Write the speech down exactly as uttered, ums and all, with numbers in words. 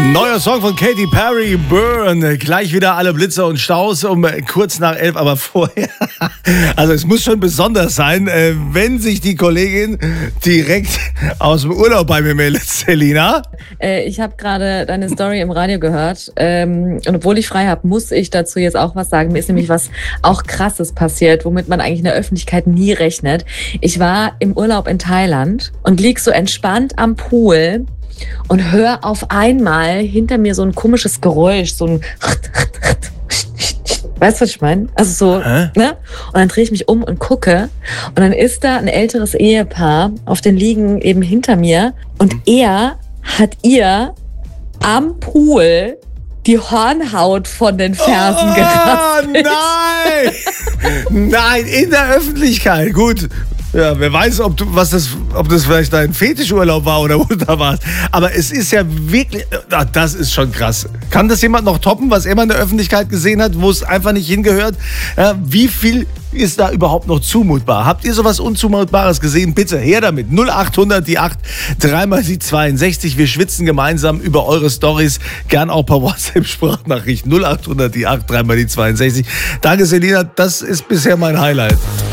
Neuer Song von Katy Perry, Burn. Gleich wieder alle Blitzer und Staus um kurz nach elf, aber vorher. Also es muss schon besonders sein, wenn sich die Kollegin direkt aus dem Urlaub bei mir meldet, Selina. Äh, ich habe gerade deine Story im Radio gehört. Ähm, und obwohl ich frei habe, muss ich dazu jetzt auch was sagen. Mir ist nämlich was auch Krasses passiert, womit man eigentlich in der Öffentlichkeit nie rechnet. Ich war im Urlaub in Thailand und lieg so entspannt am Pool und höre auf einmal hinter mir so ein komisches Geräusch, so ein weißt du, was ich meine? Also so, Hä? ne? Und dann drehe ich mich um und gucke und dann ist da ein älteres Ehepaar auf den Liegen eben hinter mir und hm. er hat ihr am Pool die Hornhaut von den Fersen oh, geraspelt. Nein! Nein, in der Öffentlichkeit. Gut. Ja, wer weiß, ob, du, was das, ob das vielleicht dein Fetischurlaub war oder wo du da warst. Aber es ist ja wirklich, das ist schon krass. Kann das jemand noch toppen, was er mal in der Öffentlichkeit gesehen hat, wo es einfach nicht hingehört? Ja, wie viel ist da überhaupt noch zumutbar? Habt ihr sowas Unzumutbares gesehen? Bitte her damit. null acht hundert die acht, dreimal die zweiundsechzig. Wir schwitzen gemeinsam über eure Storys. Gern auch per WhatsApp-Sprachnachricht. null acht hundert die acht, dreimal die zweiundsechzig. Danke, Selina. Das ist bisher mein Highlight.